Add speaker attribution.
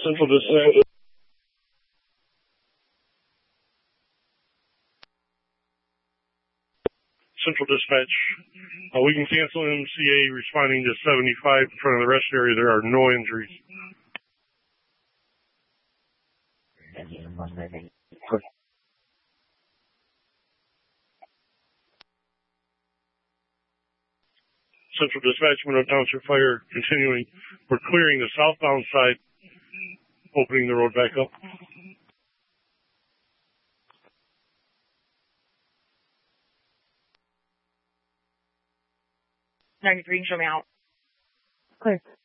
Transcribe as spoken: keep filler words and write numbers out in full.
Speaker 1: Central Dispatch. Central Dispatch. Uh, we can cancel M C A responding to seventy-five in front of the rest area. There are no injuries. Central Dispatch, Monroe Township Fire continuing. We're clearing the southbound side, opening the road back up.
Speaker 2: ninety-three, show me out.
Speaker 3: Clear.